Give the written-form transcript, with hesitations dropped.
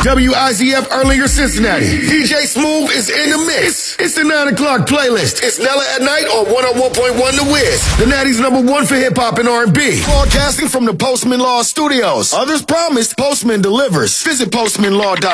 WIZF Earlier Cincinnati. DJ Smooth is in the mix. It's the 9 o'clock playlist. It's Nella at Night on 101.1 The Wiz. The Natty's #1 for hip-hop and R&B. Broadcasting from the Postman Law Studios. Others promised, Postman delivers. Visit postmanlaw.com.